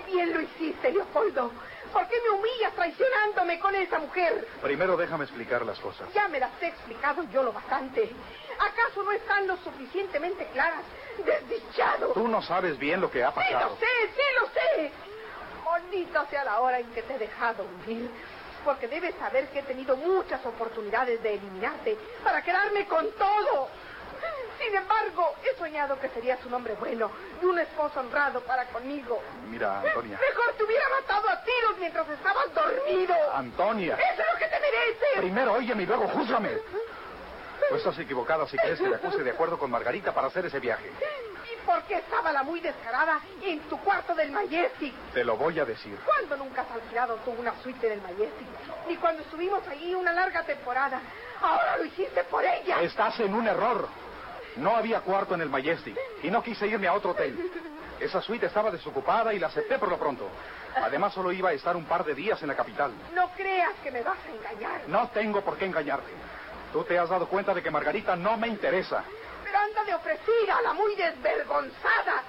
bien lo hiciste, Leopoldo. ¿Por qué me humillas traicionándome con esa mujer? Primero déjame explicar las cosas. Ya me las he explicado yo lo bastante. ¿Acaso no están lo suficientemente claras? ¡Desdichado! Tú no sabes bien lo que ha pasado. Sí lo sé. Bonita sea la hora en que te he dejado huir. Porque debes saber que he tenido muchas oportunidades de eliminarte para quedarme con todo. Sin embargo, he soñado que serías un hombre bueno y un esposo honrado para conmigo. Mira, Antonia. Mejor te hubiera matado a tiros mientras estabas dormido. Antonia. ¡Eso es lo que te mereces! Primero óyeme y luego júzgame. Tú estás equivocada si crees que me puse de acuerdo con Margarita para hacer ese viaje. ¿Y por qué estaba la muy descarada en tu cuarto del Majestic? Te lo voy a decir. ¿Cuándo nunca has alquilado tú una suite del Majestic? Ni cuando estuvimos allí una larga temporada. Ahora lo hiciste por ella. Estás en un error. No había cuarto en el Majestic y no quise irme a otro hotel. Esa suite estaba desocupada y la acepté por lo pronto. Además, solo iba a estar un par de días en la capital. No creas que me vas a engañar. No tengo por qué engañarte. Tú te has dado cuenta de que Margarita no me interesa. Pero anda de ofrecida, la muy desvergonzada.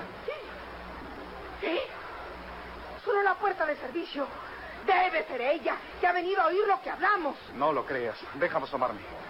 ¿Sí? Solo la puerta de servicio. Debe ser ella, que ha venido a oír lo que hablamos. No lo creas. Déjame asomarme.